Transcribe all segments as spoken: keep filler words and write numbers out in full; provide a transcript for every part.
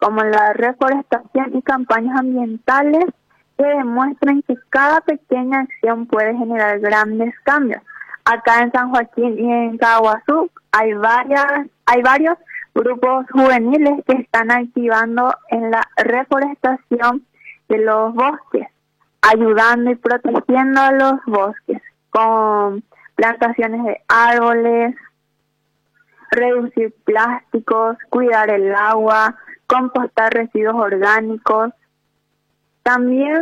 como la reforestación y campañas ambientales que demuestran que cada pequeña acción puede generar grandes cambios. Acá en San Joaquín y en Caguazú hay varias, hay varios grupos juveniles que están activando en la reforestación de los bosques, ayudando y protegiendo a los bosques con plantaciones de árboles, reducir plásticos, cuidar el agua, compostar residuos orgánicos. También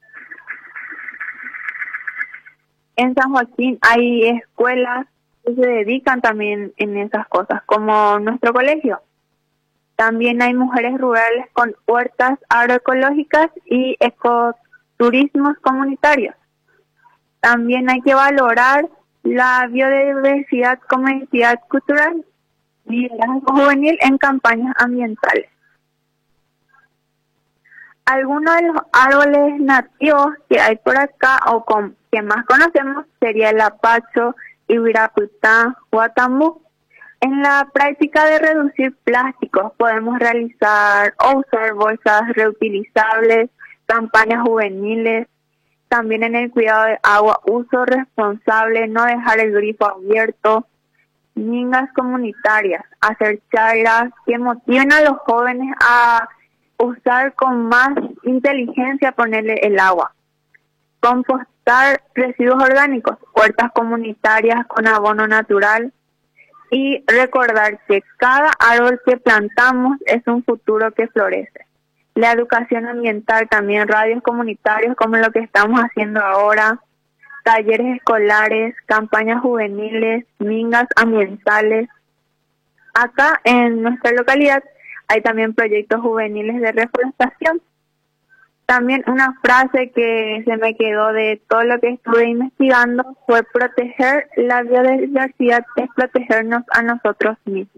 en San Joaquín hay escuelas que se dedican también en esas cosas, como nuestro colegio. También hay mujeres rurales con huertas agroecológicas y ecoturismos comunitarios. También hay que valorar la biodiversidad como entidad cultural y liderazgo juvenil en campañas ambientales. Algunos de los árboles nativos que hay por acá o con, que más conocemos sería el apacho, ibiraputá, guatambú. En la práctica de reducir plásticos podemos realizar o usar bolsas reutilizables, campañas juveniles. También en el cuidado de agua, uso responsable, no dejar el grifo abierto, mingas comunitarias, hacer charlas que motiven a los jóvenes a usar con más inteligencia ponerle el agua, compostar residuos orgánicos, huertas comunitarias con abono natural y recordar que cada árbol que plantamos es un futuro que florece. La educación ambiental también, radios comunitarios como lo que estamos haciendo ahora, talleres escolares, campañas juveniles, mingas ambientales. Acá en nuestra localidad hay también proyectos juveniles de reforestación. También una frase que se me quedó de todo lo que estuve investigando fue: proteger la biodiversidad es protegernos a nosotros mismos.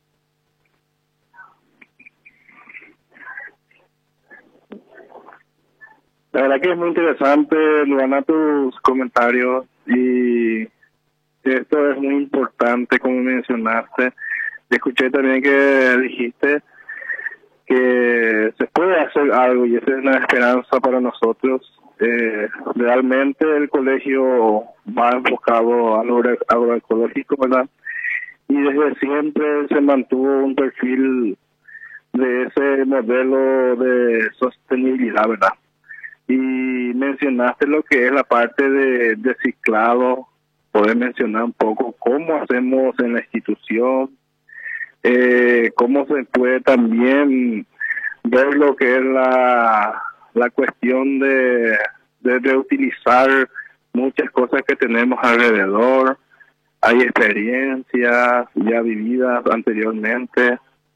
La verdad que es muy interesante, Luana, tus comentarios, y esto es muy importante, como mencionaste. Escuché también que dijiste que se puede hacer algo y esa es una esperanza para nosotros. Eh, realmente el colegio va enfocado a lo agroecológico, ¿verdad? Y desde siempre se mantuvo un perfil de ese modelo de sostenibilidad, ¿verdad? Y mencionaste lo que es la parte de, de ciclado. Podés mencionar un poco cómo hacemos en la institución, eh, cómo se puede también ver lo que es la, la cuestión de, de reutilizar muchas cosas que tenemos alrededor. Hay experiencias ya vividas anteriormente.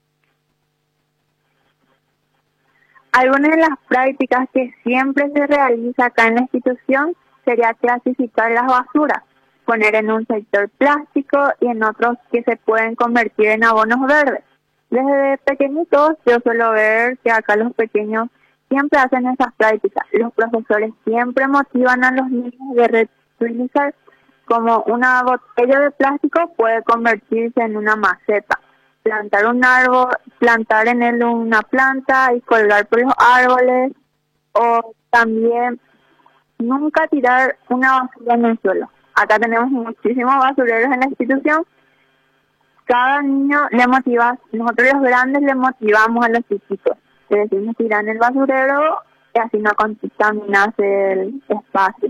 Algunas de las prácticas que siempre se realiza acá en la institución sería clasificar las basuras, poner en un sector plástico y en otros que se pueden convertir en abonos verdes. Desde pequeñitos yo suelo ver que acá los pequeños siempre hacen esas prácticas. Los profesores siempre motivan a los niños de reutilizar, como una botella de plástico puede convertirse en una maceta. Plantar un árbol, plantar en él una planta y colgar por los árboles, o también nunca tirar una basura en el suelo. Acá tenemos muchísimos basureros en la institución. Cada niño le motiva, nosotros los grandes le motivamos a los chiquitos. Le decimos tirar en el basurero y así no contaminarse el espacio.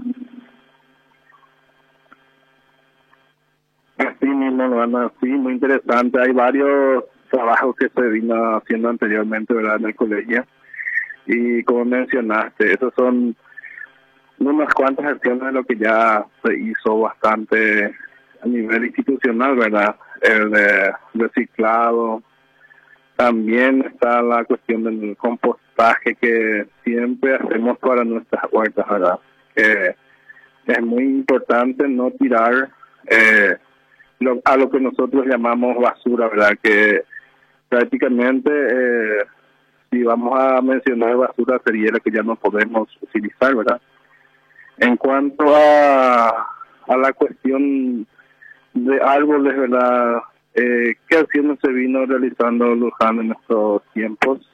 Así mismo, Luana, sí, muy interesante. Hay varios trabajos que se vino haciendo anteriormente, ¿verdad?, en el colegio. Y como mencionaste, esos son unas cuantas acciones de lo que ya se hizo bastante a nivel institucional, ¿verdad? El de reciclado. También está la cuestión del compostaje que siempre hacemos para nuestras huertas, ¿verdad? Que es muy importante no tirar eh, lo, a lo que nosotros llamamos basura, ¿verdad? Que prácticamente, eh, si vamos a mencionar basura, sería lo que ya no podemos utilizar, ¿verdad? En cuanto a, a la cuestión de árboles, ¿verdad? Eh, ¿Qué acciones se vino realizando, Luján, en estos tiempos